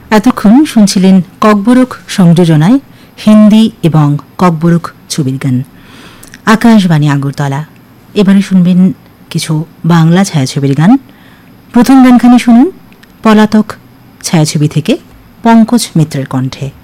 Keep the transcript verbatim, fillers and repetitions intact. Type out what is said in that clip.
এতক্ষণ শুনছিলেন ককবরক সংযোজনায় হিন্দি এবং ককবরক ছবির গান। আকাশবাণী আগরতলা। এবারে শুনবেন কিছু বাংলা ছায়াছবির গান। প্রথম গানখানি শুনুন পলাতক ছায়াছবি থেকে পঙ্কজ মিত্রের কণ্ঠে।